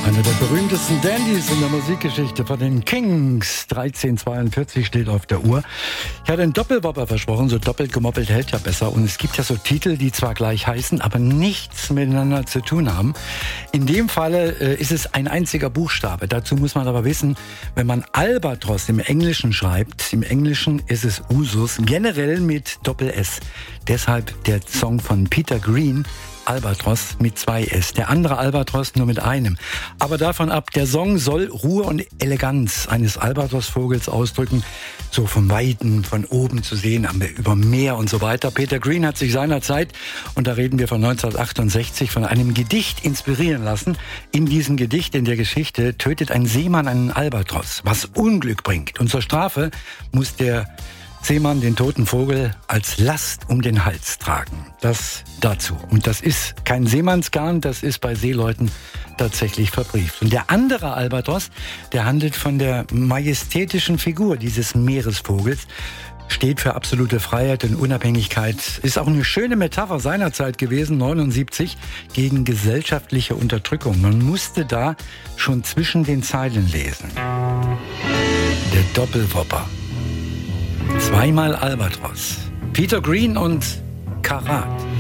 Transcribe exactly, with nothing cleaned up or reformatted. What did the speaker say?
Einer der berühmtesten Dandys in der Musikgeschichte von den Kings. dreizehn Uhr zweiundvierzig steht auf der Uhr. Ich hatte einen Doppelwopper versprochen, so doppelt gemoppelt hält ja besser. Und es gibt ja so Titel, die zwar gleich heißen, aber nichts miteinander zu tun haben. In dem Falle äh, ist es ein einziger Buchstabe. Dazu muss man aber wissen, wenn man Albatros im Englischen schreibt, im Englischen ist es Usus, generell mit Doppel-S. Deshalb der Song von Peter Green, Albatros mit zwei S, der andere Albatros nur mit einem. Aber davon ab, der Song soll Ruhe und Eleganz eines Albatrosvogels ausdrücken, so vom Weiten, von oben zu sehen, über Meer und so weiter. Peter Green hat sich seinerzeit, und da reden wir von neunzehnhundertachtundsechzig, von einem Gedicht inspirieren lassen. In diesem Gedicht, in der Geschichte, tötet ein Seemann einen Albatros, was Unglück bringt. Und zur Strafe muss der Seemann den toten Vogel als Last um den Hals tragen. Das dazu. Und das ist kein Seemannsgarn, das ist bei Seeleuten tatsächlich verbrieft. Und der andere Albatros, der handelt von der majestätischen Figur dieses Meeresvogels, steht für absolute Freiheit und Unabhängigkeit. Ist auch eine schöne Metapher seinerzeit gewesen, neunundsiebzig, gegen gesellschaftliche Unterdrückung. Man musste da schon zwischen den Zeilen lesen. Der Doppelwopper. Zweimal Albatros. Peter Green und Karat.